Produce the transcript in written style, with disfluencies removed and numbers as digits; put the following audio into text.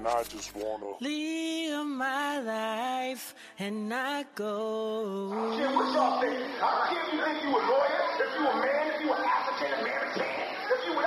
I just wanna live my life and not go. Jim, what y'all think? Jim, you think you a lawyer? If you a man, if you an African American, if you